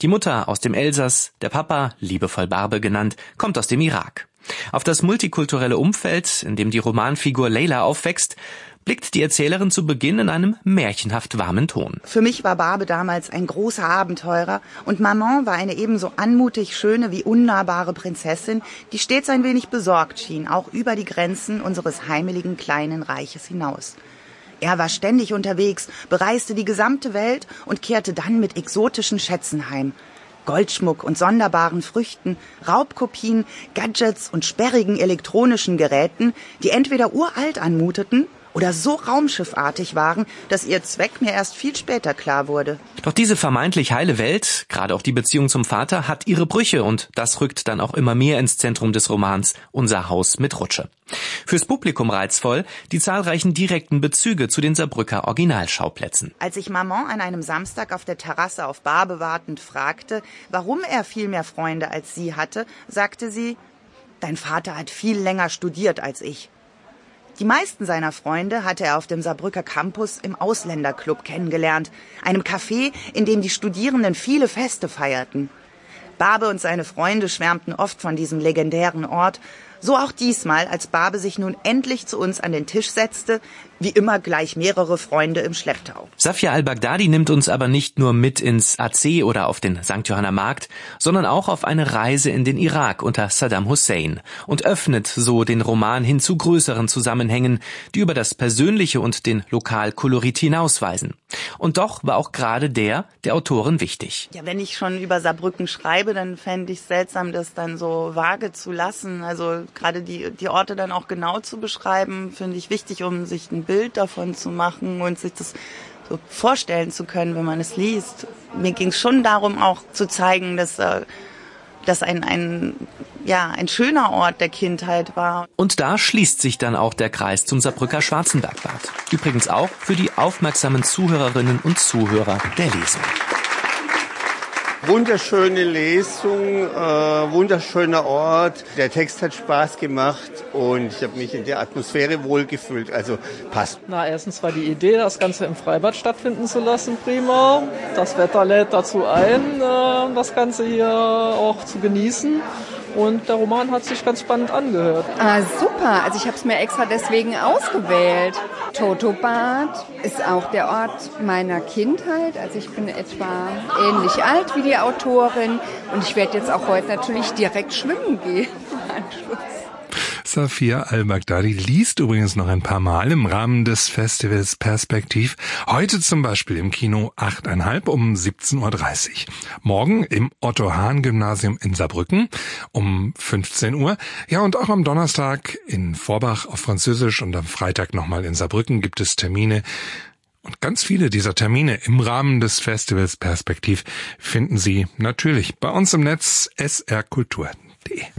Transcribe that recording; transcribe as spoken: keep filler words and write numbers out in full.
Die Mutter aus dem Elsass, der Papa, liebevoll Barbe genannt, kommt aus dem Irak. Auf das multikulturelle Umfeld, in dem die Romanfigur Leila aufwächst, blickt die Erzählerin zu Beginn in einem märchenhaft warmen Ton. Für mich war Barbe damals ein großer Abenteurer und Maman war eine ebenso anmutig schöne wie unnahbare Prinzessin, die stets ein wenig besorgt schien, auch über die Grenzen unseres heimeligen kleinen Reiches hinaus. Er war ständig unterwegs, bereiste die gesamte Welt und kehrte dann mit exotischen Schätzen heim. Goldschmuck und sonderbaren Früchten, Raubkopien, Gadgets und sperrigen elektronischen Geräten, die entweder uralt anmuteten oder so raumschiffartig waren, dass ihr Zweck mir erst viel später klar wurde. Doch diese vermeintlich heile Welt, gerade auch die Beziehung zum Vater, hat ihre Brüche und das rückt dann auch immer mehr ins Zentrum des Romans Unser Haus mit Rutsche. Fürs Publikum reizvoll die zahlreichen direkten Bezüge zu den Saarbrücker Originalschauplätzen. Als ich Maman an einem Samstag auf der Terrasse auf Barbe wartend fragte, warum er viel mehr Freunde als sie hatte, sagte sie, dein Vater hat viel länger studiert als ich. Die meisten seiner Freunde hatte er auf dem Saarbrücker Campus im Ausländerclub kennengelernt, einem Café, in dem die Studierenden viele Feste feierten. Barbe und seine Freunde schwärmten oft von diesem legendären Ort, so auch diesmal, als Barbe sich nun endlich zu uns an den Tisch setzte, wie immer gleich mehrere Freunde im Schlepptau. Safia al-Baghdadi nimmt uns aber nicht nur mit ins A C oder auf den Sankt Johanner Markt, sondern auch auf eine Reise in den Irak unter Saddam Hussein und öffnet so den Roman hin zu größeren Zusammenhängen, die über das Persönliche und den Lokalkolorit hinausweisen. Und doch war auch gerade der der Autorin wichtig. Ja, wenn ich schon über Saarbrücken schreibe, dann fände ich es seltsam, das dann so vage zu lassen. Also gerade die, die Orte dann auch genau zu beschreiben, finde ich wichtig, um sich ein Bild davon zu machen und sich das so vorstellen zu können, wenn man es liest. Mir ging es schon darum, auch zu zeigen, dass äh, das ein, ein, ja, ein schöner Ort der Kindheit war. Und da schließt sich dann auch der Kreis zum Saarbrücker Schwarzenbergbad. Übrigens auch für die aufmerksamen Zuhörerinnen und Zuhörer der Lesung. Wunderschöne Lesung, äh, wunderschöner Ort. Der Text hat Spaß gemacht und ich habe mich in der Atmosphäre wohlgefühlt. Also passt. Na, erstens war die Idee, das Ganze im Freibad stattfinden zu lassen, prima. Das Wetter lädt dazu ein, äh, das Ganze hier auch zu genießen. Und der Roman hat sich ganz spannend angehört. Ah, super. Also ich habe es mir extra deswegen ausgewählt. Totobad ist auch der Ort meiner Kindheit. Also ich bin etwa ähnlich alt wie die Autorin. Und ich werde jetzt auch heute natürlich direkt schwimmen gehen im Anschluss. Safia al-Baghdadi liest übrigens noch ein paar Mal im Rahmen des Festivals Perspektiv. Heute zum Beispiel im Kino achteinhalb um siebzehn Uhr dreißig. Morgen im Otto-Hahn-Gymnasium in Saarbrücken um fünfzehn Uhr. Ja, und auch am Donnerstag in Vorbach auf Französisch und am Freitag nochmal in Saarbrücken gibt es Termine. Und ganz viele dieser Termine im Rahmen des Festivals Perspektiv finden Sie natürlich bei uns im Netz s r kultur punkt d e.